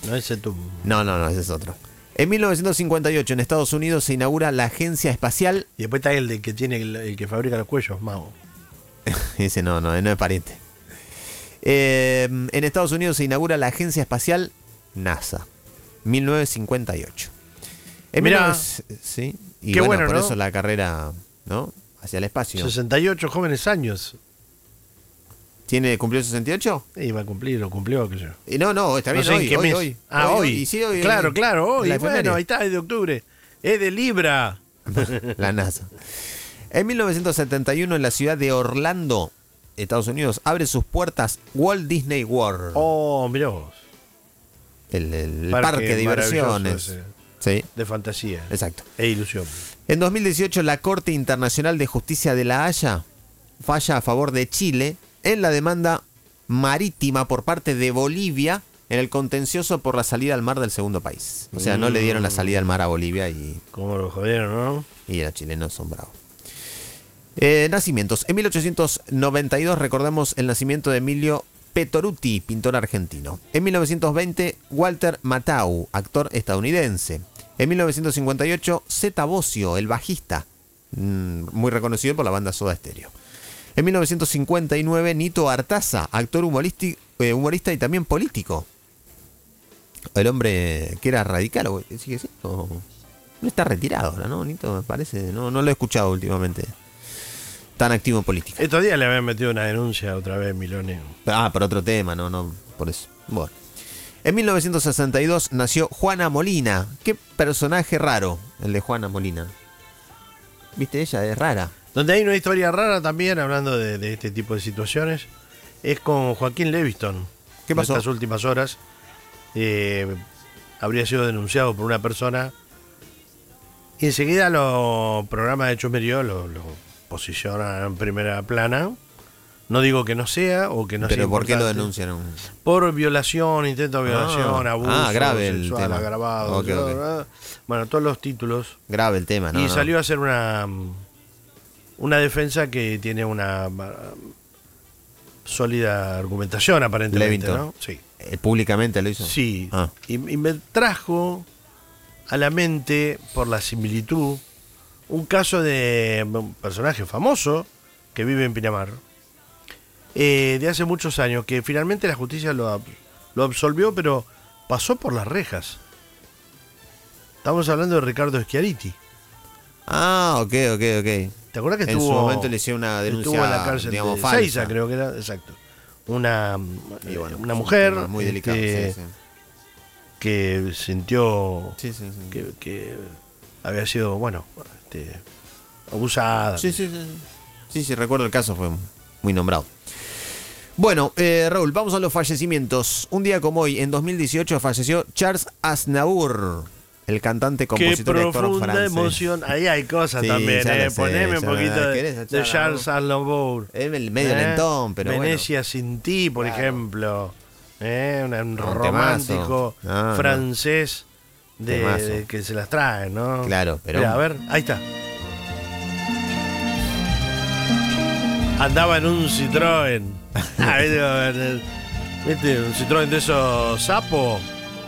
No, ese tú. No, ese es otro. En 1958 en Estados Unidos se inaugura la Agencia Espacial. Y después está el de que tiene el que fabrica los cuellos, Mao. Ese no es pariente. En Estados Unidos se inaugura la Agencia Espacial NASA. 1958. Mirá. Sí. Y Qué bueno, bueno, por ¿no? eso la carrera, ¿no? Hacia el espacio. 68 jóvenes años. ¿Cumplió 68? Iba a cumplir, o cumplió, qué sé yo. Y no, está bien, No sé en hoy, qué mes. hoy. Hoy. Y sí, hoy. Claro, hoy. la Bueno, efeméride. ahí está, es de octubre. Es de Libra. La NASA. En 1971 en la ciudad de Orlando, Estados Unidos, abre sus puertas Walt Disney World. Oh, mirá vos. El parque de diversiones. ese, Sí, de fantasía. exacto. E ilusión. En 2018 la Corte Internacional de Justicia de La Haya falla a favor de Chile en la demanda marítima por parte de Bolivia en el contencioso por la salida al mar del segundo país. O sea, no le dieron la salida al mar a Bolivia y Cómo lo jodieron, ¿no? los chilenos son bravos. Nacimientos. En 1892 recordamos el nacimiento de Emilio Petoruti, pintor argentino. En 1920, Walter Matthau, actor estadounidense. En 1958, Zeta Bosio, el bajista, muy reconocido por la banda Soda Stereo. En 1959, Nito Artaza, actor humorista y también político. El hombre que era radical, ¿sigue siendo? No está retirado ahora, ¿no? Nito, me parece, no lo he escuchado últimamente tan activo en política. Estos días le habían metido una denuncia otra vez, Milone. Por otro tema, no, por eso. Bueno. En 1962 nació Juana Molina. Qué personaje raro, el de Juana Molina. ¿Viste? Ella es rara. Donde hay una historia rara también, hablando de este tipo de situaciones, es con Joaquín Leviston. ¿Qué pasó? En estas últimas horas habría sido denunciado por una persona y enseguida los programas de Chumerío lo posicionan en primera plana. No digo que no sea o que no sea ¿Pero por qué lo importante. denunciaron? Por violación, intento de violación, abuso grave el sexual tema. agravado. Ok. Bueno, todos los títulos. Grave el tema, ¿no? Y salió a hacer una defensa que tiene una sólida argumentación, aparentemente, Levington. ¿no? Sí. ¿Públicamente lo hizo? Sí. Ah. Y me trajo a la mente, por la similitud, un caso de un personaje famoso que vive en Pinamar, de hace muchos años, que finalmente la justicia lo absolvió, pero pasó por las rejas. Estamos hablando de Ricardo Schiariti. Ah, ok. ¿Te acuerdas que En estuvo, su momento le hicieron una denuncia, estuvo en la cárcel digamos, de falsa. Seiza, creo que era, exacto. Una Es un mujer tema muy delicado. Sí. que sintió Sí. que había sido, abusada. Sí, recuerdo el caso, fue muy nombrado. Bueno, Raúl, vamos a los fallecimientos. Un día como hoy, en 2018, falleció Charles Aznavour, el cantante, compositor y Qué actor profunda francés. emoción. Ahí hay cosas Sí, también, ya lo sé, poneme un ya lo poquito sé. de ¿Querés Charles Aznavour. Es medio lentón, pero Venecia sin ti, por Claro. ejemplo. Un temazo. romántico No. francés Temazo. de que se las trae, ¿no? Claro, pero... Mirá, a ver, ahí está. Andaba en un Citroën. ¿Viste? Un Citroën de esos sapos.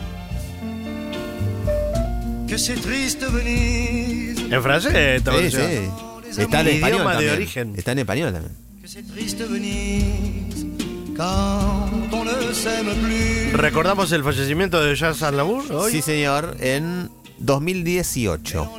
En francés, esta Sí, versión. sí. Está en Idioma español de también. origen. Está en español también. ¿Recordamos el fallecimiento de Charles Aznavour hoy? Sí, señor, en 2018.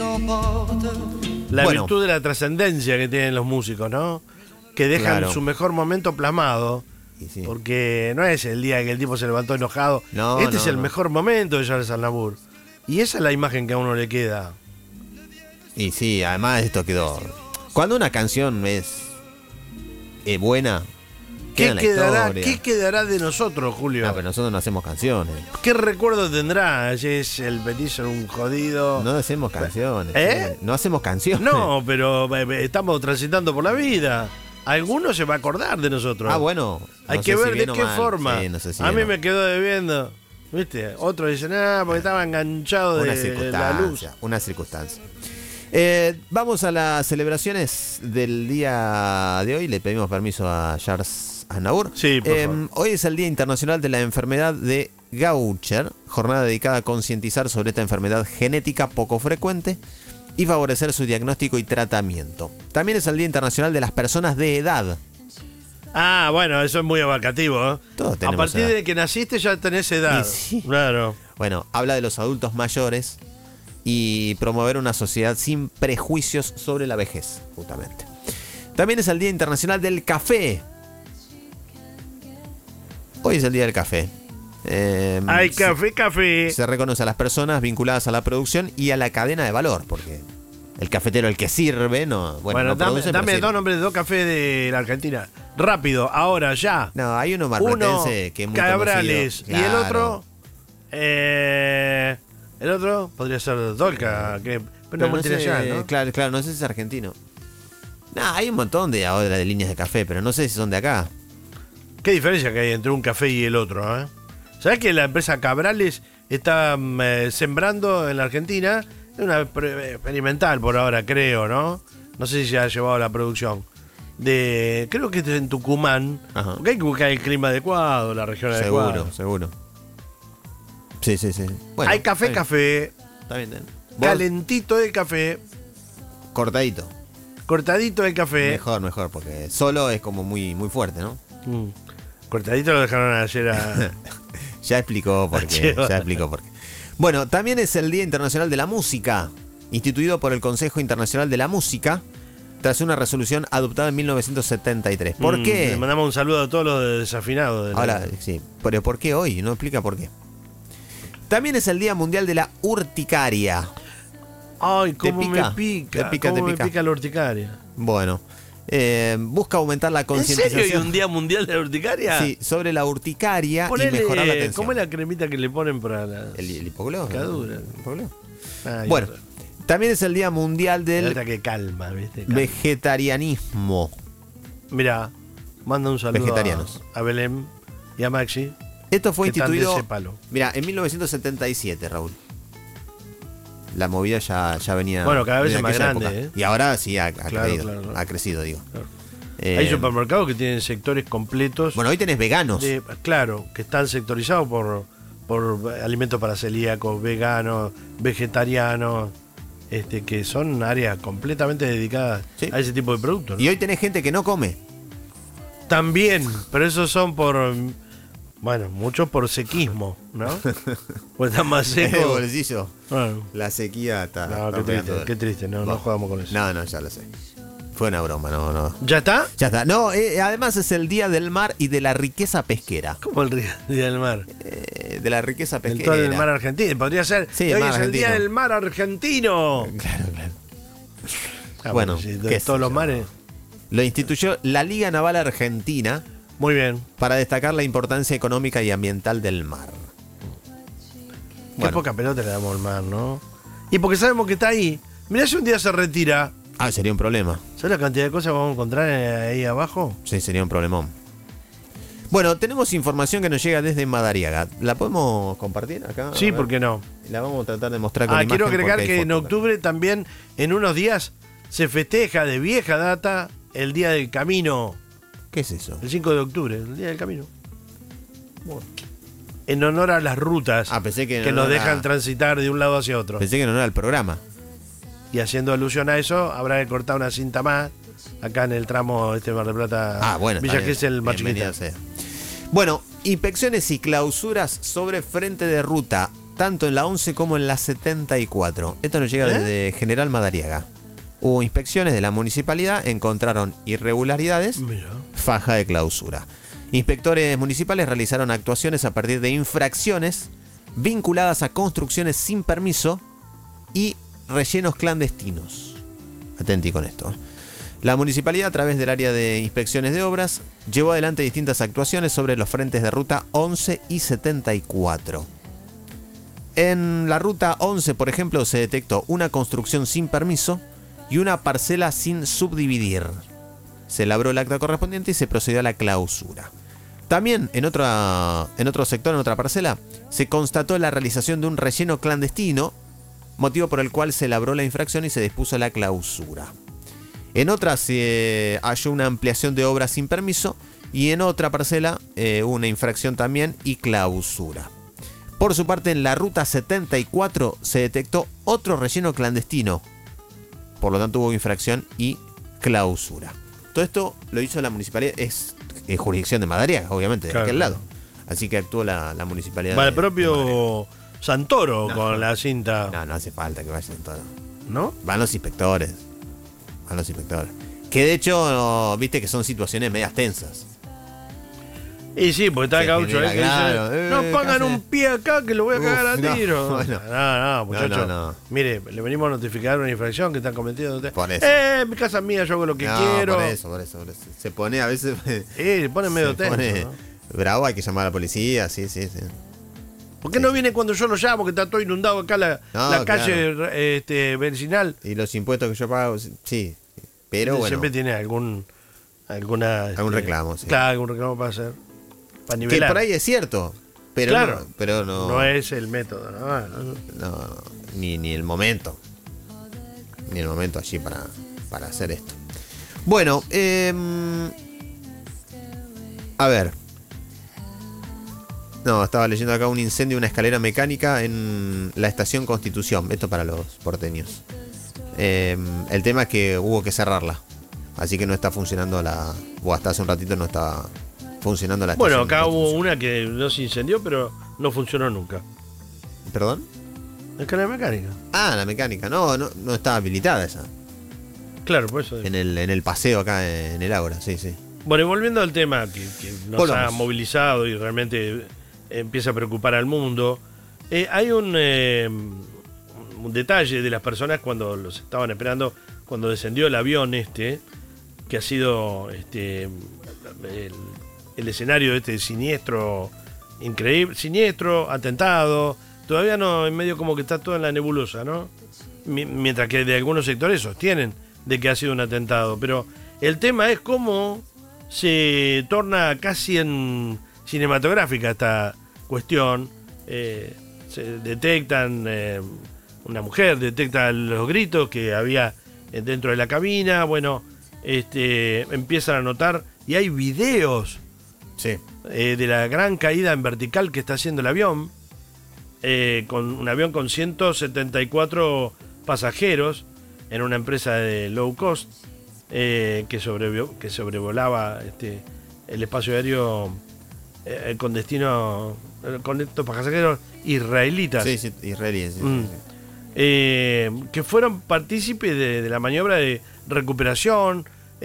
La Bueno. virtud de la trascendencia que tienen los músicos, ¿no? Que dejan Claro. su mejor momento plasmado. Y sí. Porque no es el día que el tipo se levantó enojado. No, este no, es el no. mejor momento de Charles Aznavour. Y esa es la imagen que a uno le queda. Y sí, además esto quedó... Cuando una canción es buena, queda en la historia. ¿Qué quedará de nosotros, Julio? No, pero nosotros no hacemos canciones. ¿Qué recuerdo tendrá? Es el petiso un jodido. No hacemos canciones. ¿Eh? No hacemos canciones. No, pero estamos transitando por la vida. Alguno se va a acordar de nosotros. Ah, bueno. Hay no que sé si ver de bien o qué mal. forma. Sí, no sé si a mí bien o me mal. quedó debiendo. ¿Viste? Otro dice, porque estaba enganchado Una de la luz. circunstancia. Una circunstancia. Vamos a las celebraciones del día de hoy. Le pedimos permiso a Charles Aznavour. Sí, por favor. Hoy es el Día Internacional de la Enfermedad de Gaucher, jornada dedicada a concientizar sobre esta enfermedad genética poco frecuente y favorecer su diagnóstico y tratamiento. También es el Día Internacional de las Personas de Edad. Ah, bueno, eso es muy abarcativo, ¿eh? Todos A tenemos partir edad. de que naciste ya tenés edad. Y sí. Claro. Bueno, habla de los adultos mayores y promover una sociedad sin prejuicios sobre la vejez, justamente. También es el Día Internacional del Café. Hoy es el Día del Café. Ay, café. Se reconoce a las personas vinculadas a la producción y a la cadena de valor, porque el cafetero, el que sirve, no. Bueno, no dame, produce, pero dame sirve. dos nombres de dos cafés de la Argentina. Rápido, ahora, ya. No, hay uno Uno, marplatense que es muy Cabrales. conocido. Y el Claro. otro. El otro podría ser Dolca, que, pero Pero no multinacional, ¿no? Claro, no sé si es argentino. No, hay un montón de ahora de líneas de café, pero no sé si son de acá. Qué diferencia que hay entre un café y el otro, ¿eh? ¿Sabés que la empresa Cabrales está sembrando en la Argentina? Es una experimental por ahora, creo, ¿no? No sé si se ha llevado a la producción. Creo que es en Tucumán. Ajá. Porque hay que buscar el clima adecuado, la región adecuada. Seguro. Sí. Bueno, Hay café, está café, bien. Vos, calentito el café, cortadito. cortadito el café. Mejor, porque solo es como muy fuerte, ¿no? Mm. Cortadito lo dejaron ayer a... Ya explicó por qué. Bueno, también es el Día Internacional de la Música, instituido por el Consejo Internacional de la Música, tras una resolución adoptada en 1973. ¿Por qué? Le mandamos un saludo a todos los desafinados. Ahora, sí, pero ¿por qué hoy? No explica por qué. También es el Día Mundial de la Urticaria. Ay, cómo pica? me pica. ¿Te pica, cómo te me pica? pica la urticaria. Busca aumentar la ¿En concientización. serio hay un día mundial de la urticaria? Sí, sobre la urticaria Ponele, y mejorar la atención. ¿cómo es la cremita que le ponen para la El hipoglós. picadura? El hipoglós. Ay, Bueno, también es el Día Mundial la del otra que calma, ¿viste? Calma. Vegetarianismo. Mirá, manda un saludo Vegetarianos. a Belén y a Maxi. Esto fue que están de instituido, ese palo. mira, en 1977, Raúl. La movida ya venía. Bueno, cada vez venía es más aquella grande, época. ¿eh? Y ahora sí ha Claro, crecido. claro. Ha crecido, digo. Claro. Eh, Hay supermercados que tienen sectores completos. Bueno, hoy tenés veganos. Claro, que están sectorizados por alimentos para celíacos, veganos, vegetarianos, que son áreas completamente dedicadas Sí. a ese tipo de productos, ¿no? Y hoy tenés gente que no come. También, pero esos son bueno, muchos por sequismo, ¿no? Pues están más secos. Bolsillo. Bueno, La sequía está. no, está pegando. qué triste, no Bueno. jugamos con eso. No, ya lo sé. Fue una broma, no. ¿Ya está? Ya está. No, además es el Día del Mar y de la riqueza pesquera. ¿Cómo el día del mar? De la riqueza El pesquera. todo del mar argentino. Podría ser. Sí, y el hoy mar es el día argentino. del mar argentino. Claro. Ah, Bueno, sí, qué de sé todos los yo. mares. Lo instituyó la Liga Naval Argentina Muy bien. para destacar la importancia económica y ambiental del mar. Qué Bueno. poca pelota le damos al mar, ¿no? Y porque sabemos que está ahí. Mirá si un día se retira. Ah, sería un problema. ¿Sabes la cantidad de cosas que vamos a encontrar ahí abajo? Sí, sería un problemón. Bueno, tenemos información que nos llega desde Madariaga. ¿La podemos compartir acá? Sí, A ver. ¿por qué no? La vamos a tratar de mostrar con Quiero imagen agregar porque hay que en foto octubre también, en unos días, se festeja de vieja data el Día del Camino. también. ¿Qué es eso? El 5 de octubre, el Día del Camino. En honor a las rutas Pensé que en que nos honor dejan a- transitar de un lado hacia otro. Pensé que no era el programa. Y haciendo alusión a eso, habrá que cortar una cinta más acá en el tramo Mar del Plata. Bueno, Villa está bien. Gesell, más Bienvenida chiquita. sea. Bueno, inspecciones y clausuras sobre frente de ruta, tanto en la 11 como en la 74. Esto nos llega desde General Madariaga. Hubo inspecciones de la municipalidad, encontraron irregularidades, Mira. faja de clausura. Inspectores municipales realizaron actuaciones a partir de infracciones vinculadas a construcciones sin permiso y rellenos clandestinos. Atenti con esto. La municipalidad, a través del área de inspecciones de obras, llevó adelante distintas actuaciones sobre los frentes de ruta 11 y 74. En la ruta 11, por ejemplo, se detectó una construcción sin permiso y una parcela sin subdividir. Se elaboró el acta correspondiente y se procedió a la clausura. También en otro sector, en otra parcela, se constató la realización de un relleno clandestino, motivo por el cual se elaboró la infracción y se dispuso la clausura. En otra se halló una ampliación de obras sin permiso y en otra parcela hubo una infracción también y clausura. Por su parte, en la ruta 74 se detectó otro relleno clandestino. Por lo tanto, hubo infracción y clausura. Todo esto lo hizo la municipalidad, es jurisdicción de Madariaga, obviamente, de Claro, aquel claro. lado. Así que actuó la municipalidad. Va el de Madariaga. propio Santoro con la cinta. No hace falta que vayan todos. ¿No? Van los inspectores. Que de hecho, viste que son situaciones medias tensas. Y sí, porque está Se Gaucho genera, que claro, dice, no pongan casi- un pie acá que lo voy a cagar a no, tiro. bueno. No, muchachos. No. Mire, le venimos a notificar una infracción que están cometiendo ustedes. Por eso. Mi casa es mía, yo hago lo que No, quiero. por eso. Se pone a veces. Se pone medio se tenso, pone ¿no? bravo, hay que llamar a la policía, sí. ¿Por qué no viene cuando yo lo llamo, que está todo inundado acá la No, calle vecinal? Y los impuestos que yo pago, sí. Pero bueno. Siempre tiene algún reclamo, sí. Claro, algún reclamo para hacer. Para Que nivelar. por ahí es cierto. Pero Claro. pero no. No es el método, ¿no? No, ni el momento. Ni el momento allí para hacer esto. Bueno, a ver. No, estaba leyendo acá un incendio, una escalera mecánica en la estación Constitución. Esto para los porteños. El tema es que hubo que cerrarla. Así que no está funcionando o hasta hace un ratito no estaba funcionando la estación. Bueno, acá hubo Constitución. una que no se incendió, pero no funcionó nunca. ¿Perdón? La escalera mecánica. Ah, la mecánica. No estaba habilitada esa. Claro, por eso. En el paseo acá en el Ágora, sí. Bueno, y volviendo al tema que nos Volvamos. ha movilizado y realmente empieza a preocupar al mundo, hay un detalle de las personas cuando los estaban esperando, cuando descendió el avión que ha sido el escenario de este siniestro, increíble, siniestro, atentado, todavía no, en medio como que está todo en la nebulosa, ¿no? Mientras que de algunos sectores sostienen de que ha sido un atentado, pero el tema es cómo se torna casi en cinematográfica esta cuestión. Se detectan, una mujer detecta los gritos que había dentro de la cabina, bueno, empiezan a notar y hay videos Sí. de la gran caída en vertical que está haciendo el avión, con un avión con 174 pasajeros en una empresa de low cost que sobrevolaba el espacio aéreo con destino con estos pasajeros israelitas. Sí, israelíes. Sí, Mm. Que fueron partícipes de la maniobra de recuperación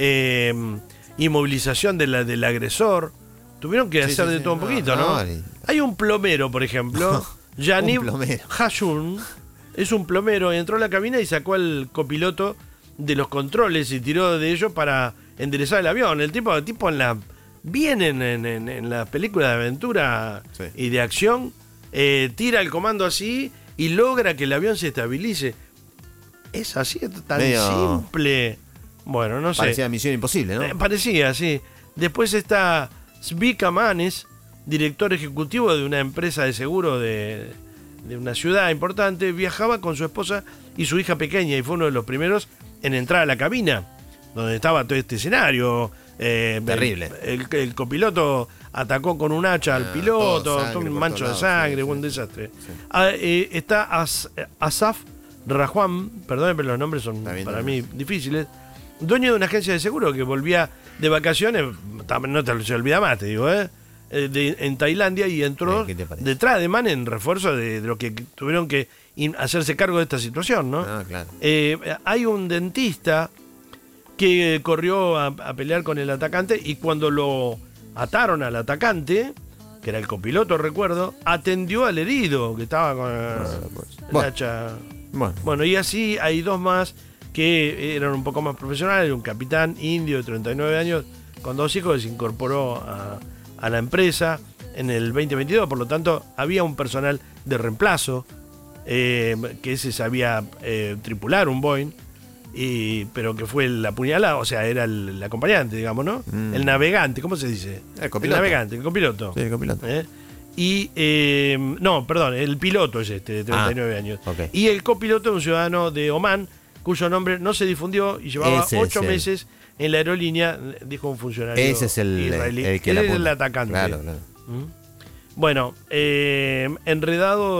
y movilización del agresor. Tuvieron que hacer de todo un poquito, ¿no? Hay un plomero, por ejemplo, Yanib plomero. Hashun, es un plomero, entró a la cabina y sacó al copiloto de los controles y tiró de ellos para enderezar el avión. El tipo vienen en las películas de aventura Sí. y de acción, tira el comando así y logra que el avión se estabilice. Es así, es tan Medio simple. Bueno, no sé. Parecía Misión Imposible, ¿no? Parecía, sí. Después está Zvika Manes, director ejecutivo de una empresa de seguro de una ciudad importante. Viajaba con su esposa y su hija pequeña y fue uno de los primeros en entrar a la cabina, donde estaba todo este escenario. Terrible. El copiloto atacó con un hacha al piloto, todo sangre todo un por mancho de todos sangre, lados, sí, un sí, desastre. sí. Está Asaf Rahwan, perdón, pero los nombres son Está bien, para está mí bien. difíciles, dueño de una agencia de seguro que volvía de vacaciones, no te se olvida más, te digo, en Tailandia, y entró ¿Qué te parece? detrás de Man en refuerzo de lo que tuvieron que hacerse cargo de esta situación, ¿no? Ah, claro. Hay un dentista que corrió a pelear con el atacante y cuando lo ataron al atacante, que era el copiloto, recuerdo, atendió al herido que estaba con el Bueno. hacha. Bueno, Bueno, y así hay dos más que eran un poco más profesionales. Un capitán indio de 39 años con 2 hijos que se incorporó a la empresa en el 2022. Por lo tanto, había un personal de reemplazo que ese sabía tripular un Boeing, pero que fue el apuñalado, o sea, era el acompañante, digamos, ¿no? Mm. El navegante, ¿cómo se dice? El copiloto. Navegante, el copiloto. sí, el copiloto. No, perdón, el piloto es de 39 años. ok. Y el copiloto es un ciudadano de Omán, cuyo nombre no se difundió y llevaba Ese es 8 el- meses en la aerolínea, dijo un funcionario Ese es el israelí. que Él la es el apunta. atacante. Claro, claro. ¿Mm? Bueno, Enredado